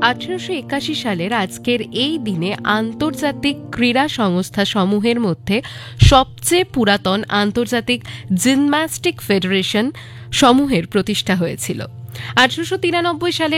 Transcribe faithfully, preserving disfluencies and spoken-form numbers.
আঠারোশো একাশি সালের আজকের এই দিনে আন্তর্জাতিক ক্রীড়া সংস্থা সমূহের মধ্যে সবচেয়ে পুরাতন আন্তর্জাতিক জিমন্যাস্টিক ফেডারেশন সমূহের প্রতিষ্ঠা হয়েছিল। আঠারোশো তিরানব্বই সালে